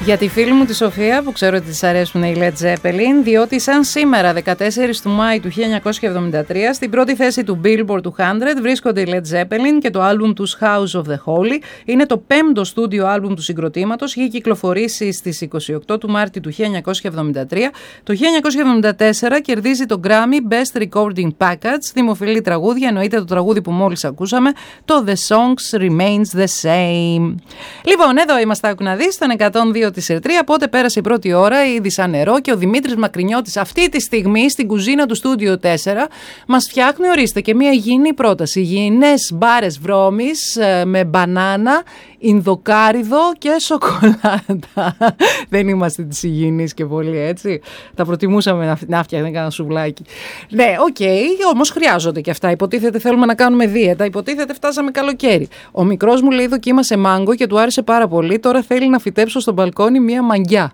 Για τη φίλη μου τη Σοφία, που ξέρω ότι της αρέσουν οι Led Zeppelin, διότι σαν σήμερα 14 του Μάη του 1973 στην πρώτη θέση του Billboard του 100 βρίσκονται οι Led Zeppelin και το άλμπουμ τους House of the Holy. Είναι το 5ο στούντιο άλμπουμ του συγκροτήματος, είχε κυκλοφορήσει στις 28 του Μάρτη του 1973. Το 1974 κερδίζει το Grammy Best Recording Package, δημοφιλή τραγούδια, εννοείται το τραγούδι που μόλις ακούσαμε, το The Songs Remains the Same. Λοιπόν, εδώ είμαστε, άκου να δεις, στον 102 της ΕΡΤΡΙΑ, πότε πέρασε η πρώτη ώρα, ήδη σαν νερό, και ο Δημήτρης Μακρινιώτης αυτή τη στιγμή στην κουζίνα του Στούντιο 4 μας φτιάχνει, ορίστε, και μια υγιεινή πρόταση. Υγιεινές μπάρες βρώμης με μπανάνα, ινδοκάριδο και σοκολάτα. Δεν είμαστε της υγιεινής και πολύ, έτσι. Τα προτιμούσαμε να φτιάχνει κανένα σουβλάκι. Ναι, οκ, όμως χρειάζονται και αυτά. Υποτίθεται θέλουμε να κάνουμε δίαιτα. Υποτίθεται φτάσαμε καλοκαίρι. Ο μικρός μου λέει δοκίμασε μάγκο και του άρεσε πάρα πολύ. Τώρα θέλει να φυτέψω στο μπαλκόνι μία μαγκιά.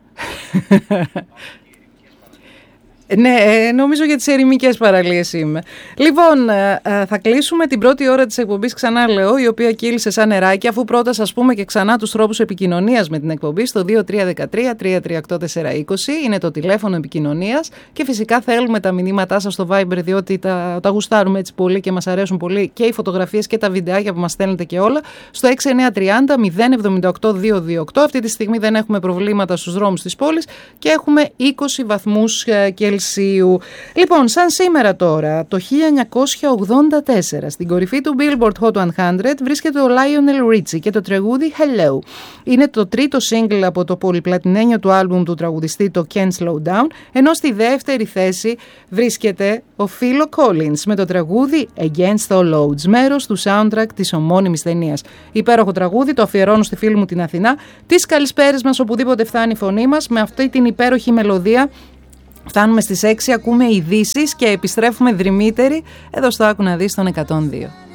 Ναι, νομίζω για τις ερημικές παραλίες είμαι. Λοιπόν, θα κλείσουμε την πρώτη ώρα της εκπομπής, ξανά λέω, η οποία κύλησε σαν νεράκι, αφού πρώτα σας πούμε και ξανά τους τρόπους επικοινωνίας με την εκπομπή στο 2313-338-420, είναι το τηλέφωνο επικοινωνίας, και φυσικά θέλουμε τα μηνύματά σας στο Viber, διότι τα γουστάρουμε έτσι πολύ και μας αρέσουν πολύ και οι φωτογραφίες και τα βιντεάκια που μας στέλνετε και όλα, στο 6930-078-228. Αυτή τη στιγμή δεν έχουμε προβλήματα στους δρόμους της πόλης και έχουμε 20 βαθμούς Κελσίου. Λοιπόν, σαν σήμερα τώρα, το 1984, στην κορυφή του Billboard Hot 100 βρίσκεται ο Lionel Richie και το τραγούδι Hello. Είναι το τρίτο single από το πολυπλατινένιο του άλμπουμ του τραγουδιστή, το Can't Slow Down, ενώ στη δεύτερη θέση βρίσκεται ο Phil Collins με το τραγούδι Against All Odds, μέρος του soundtrack της ομώνυμης ταινίας. Υπέροχο τραγούδι, το αφιερώνω στη φίλη μου την Αθηνά. Τις καλησπέρες μας οπουδήποτε φτάνει η φωνή μας, με αυτή την υπέροχη μελωδία. Φτάνουμε στις 6, ακούμε ειδήσεις και επιστρέφουμε δρυμύτεροι εδώ στο Άκου να δεις τον 102.